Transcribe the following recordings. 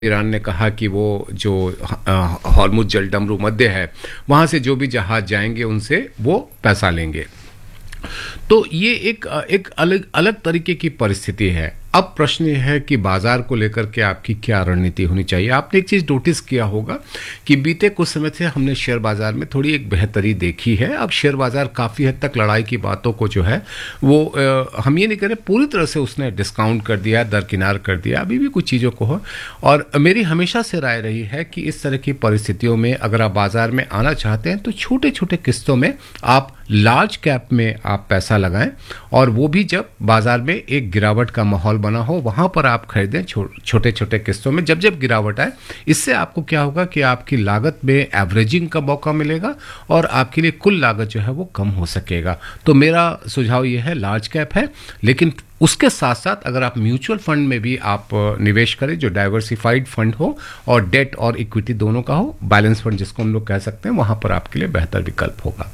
Iran ने कहा कि वो जो हॉर्मुज जलडमरू मध्य है वहाँ से जो भी जहाज जाएंगे उनसे वो पैसा लेंगे। तो ये एक अलग अलग तरीके की परिस्थिति है। अब प्रश्न ये है कि बाजार को लेकर के आपकी क्या रणनीति होनी चाहिए। आपने एक चीज़ नोटिस किया होगा कि बीते कुछ समय से हमने शेयर बाजार में थोड़ी एक बेहतरी देखी है। अब शेयर बाजार काफ़ी हद तक लड़ाई की बातों को जो है वो हम ये नहीं कह रहे पूरी तरह से उसने डिस्काउंट कर दिया, दरकिनार कर दिया, अभी भी कुछ चीज़ों को हो। और मेरी हमेशा से राय रही है कि इस तरह की परिस्थितियों में अगर आप बाजार में आना चाहते हैं तो छोटे छोटे किस्तों में आप लार्ज कैप में आप पैसा लगाएं, और वो भी जब बाजार में एक गिरावट का माहौल बना हो वहां पर आप खरीदें छोटे छोटे किस्तों में। जब जब गिरावट आए इससे आपको क्या होगा कि आपकी लागत में एवरेजिंग का मौका मिलेगा और आपके लिए कुल लागत जो है वो कम हो सकेगा। तो मेरा सुझाव ये है लार्ज कैप है, लेकिन उसके साथ साथ अगर आप म्यूचुअल फंड में भी आप निवेश करें जो डाइवर्सिफाइड फंड हो और डेट और इक्विटी दोनों का हो, बैलेंस फंड जिसको हम लोग कह सकते हैं, वहां पर आपके लिए बेहतर विकल्प होगा।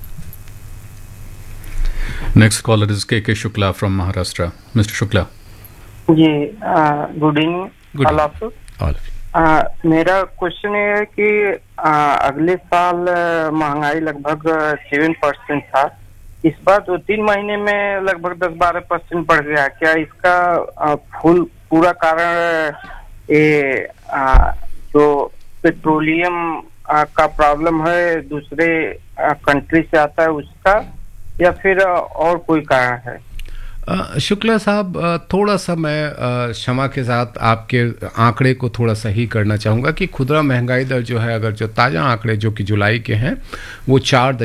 Next caller is KK Shukla from Maharashtra. Mr. Shukla. Ji good evening all of you. मेरा क्वेश्चन ये है कि अगले साल महंगाई लगभग 7% था, इस बार 2-3 महीने में लगभग 10-12% बढ़ गया। क्या इसका पूरा कारण ये जो पेट्रोलियम का प्रॉब्लम है दूसरे कंट्री से आता है उसका, या फिर और कोई कारण है? शुक्ला साहब, थोड़ा सा मैं क्षमा के साथ आपके आंकड़े को थोड़ा सही करना चाहूँगा कि खुदरा महंगाई दर जो है, अगर जो ताज़ा आंकड़े जो कि जुलाई के हैं वो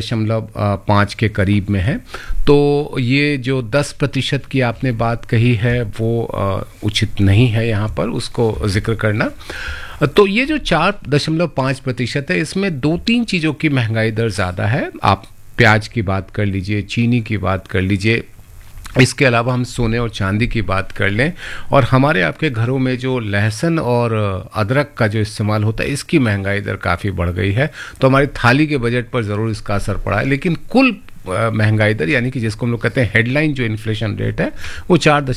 4.5 के करीब में है। तो ये जो 10% की आपने बात कही है वो उचित नहीं है यहाँ पर उसको जिक्र करना। तो ये जो 4.5% है इसमें 2-3 चीज़ों की महंगाई दर ज़्यादा है। आप प्याज की बात कर लीजिए, चीनी की बात कर लीजिए, इसके अलावा हम सोने और चांदी की बात कर लें, और हमारे आपके घरों में जो लहसुन और अदरक का जो इस्तेमाल होता है इसकी महंगाई दर काफ़ी बढ़ गई है। तो हमारी थाली के बजट पर ज़रूर इसका असर पड़ा है, लेकिन कुल महंगाई दर यानी कि जिसको हम लोग कहते हैं हेडलाइन जो इन्फ्लेशन रेट है वो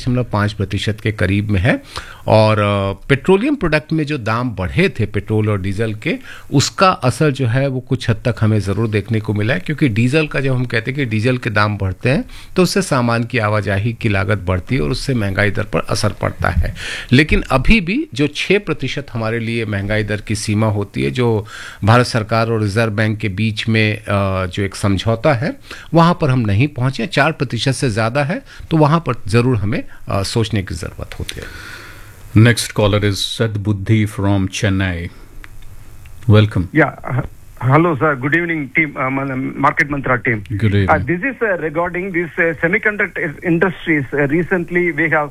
4.5% के करीब में है। और पेट्रोलियम प्रोडक्ट में जो दाम बढ़े थे पेट्रोल और डीजल के, उसका असर जो है वो कुछ हद तक हमें ज़रूर देखने को मिला है, क्योंकि डीजल का जब हम कहते हैं कि डीजल के दाम बढ़ते हैं तो उससे सामान की आवाजाही की लागत बढ़ती है और उससे महंगाई दर पर असर पड़ता है। लेकिन अभी भी जो 6% हमारे लिए महंगाई दर की सीमा होती है, जो भारत सरकार और रिजर्व बैंक के बीच में जो एक समझौता है, वहां पर हम नहीं पहुंचे। 4% से ज्यादा है तो वहां पर जरूर हमें सोचने की जरूरत होती है। Next caller is Sadbuddhi from Chennai. Welcome. Yeah. Hello, sir. Good evening, team. Market Mantra team. Good evening. This is regarding this semiconductor industries. Recently, we have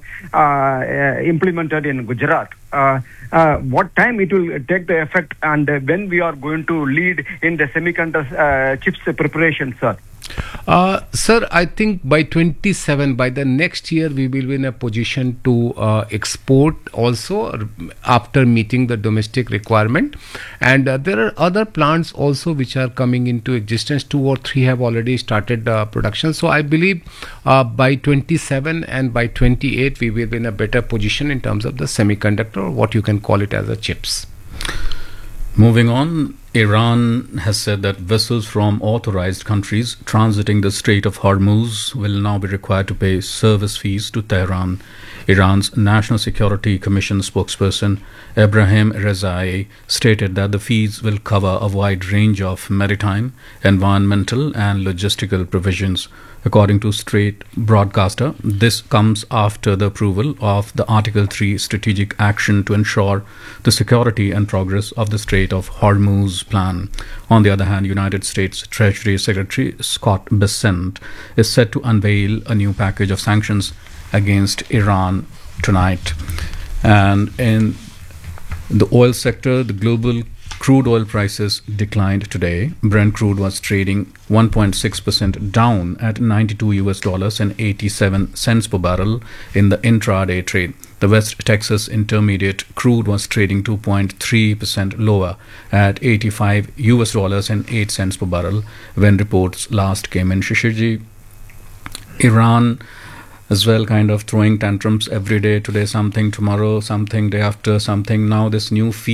implemented in Gujarat. What time it will take the effect, and when we are going to lead in the semiconductor chips preparation, sir? Sir, I think by 27, by the next year, we will be in a position to export also after meeting the domestic requirement. And there are other plants also which are coming into existence. 2 or 3 have already started production. So I believe by 27 and by 28, we will be in a better position in terms of the semiconductor, or what you can call it as a chips. Moving on, Iran has said that vessels from authorized countries transiting the Strait of Hormuz will now be required to pay service fees to Tehran. Iran's National Security Commission spokesperson Ebrahim Rezai stated that the fees will cover a wide range of maritime, environmental and logistical provisions. According to Strait broadcaster, this comes after the approval of the Article 3 strategic action to ensure the security and progress of the Strait of Hormuz plan. On the other hand, United States Treasury Secretary Scott Bessent is set to unveil a new package of sanctions against Iran tonight. And in the oil sector, the global crude oil prices declined today. Brent crude was trading 1.6% down at $92.87 per barrel in the intraday trade. The West Texas Intermediate crude was trading 2.3% lower at $85.08 per barrel when reports last came in. Shishirji, Iran as well, kind of throwing tantrums every day. Today something, tomorrow something, day after something. Now this new fee